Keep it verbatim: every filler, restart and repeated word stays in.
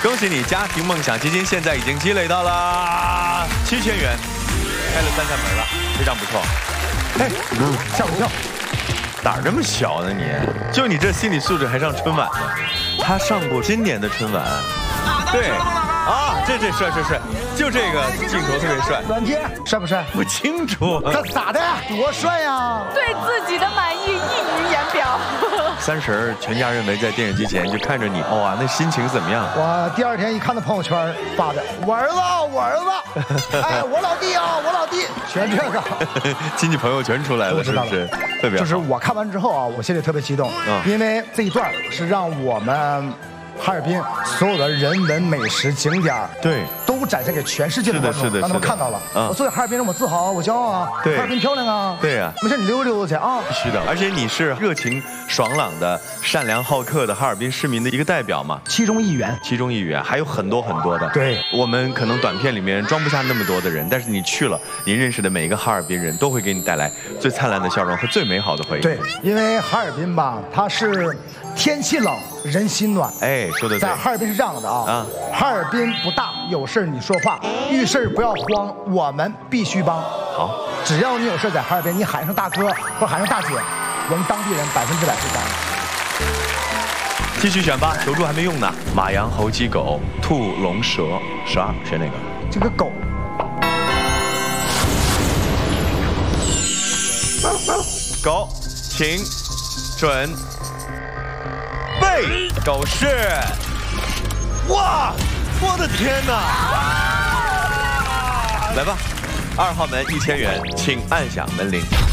恭喜你，家庭梦想基金现在已经积累到了七千元，开了三扇门了，非常不错。 哎，吓我一跳， 哪儿这么小呢你？就你这心理素质还上春晚呢？他上过今年的春晚，对。 啊，这这帅帅帅，就这个镜头特别帅。 阮杰帅不帅？ 不清楚。 他咋的？多帅呀！ 对自己的满意溢于言表。 三十儿，全家人围在电视机前就看着你，哇，那心情怎么样？ 我第二天一看他朋友圈发的，我儿子，我儿子，哎，我老弟啊，我老弟，全这个， 亲戚朋友全出来了，是不是？特别好。 就是我看完之后啊，我心里特别激动，嗯，因为这一段是让我们。 哈尔滨所有的人文美食景点， 对， 都展现给全世界的观众，让他们看到了。嗯，我作为哈尔滨人，我自豪，我骄傲啊！ 对， 哈尔滨漂亮啊！ 对呀， 没事你溜达溜达去啊！ 必须的，而且你是热情爽朗的、善良好客的哈尔滨市民的一个代表嘛， 其中一员， 其中一员，还有很多很多的。对，我们可能短片里面装不下那么多的人，但是你去了，你认识的每一个哈尔滨人都会给你带来最灿烂的笑容和最美好的回忆。 对，因为哈尔滨吧，它是天气冷。 人心暖， 哎，说的对。在哈尔滨是这样的啊，啊，哈尔滨不大，有事你说话，遇事不要慌，我们必须帮。 好， 只要你有事在哈尔滨，你喊声大哥或喊声大姐，我们当地人百分之百会帮。 继续选吧，求助还没用呢。马羊猴鸡狗兔龙蛇十二，选哪个？ 这个狗。 狗，请准。 背狗是，哇，我的天哪！来吧，二号门一千元，请按响门铃。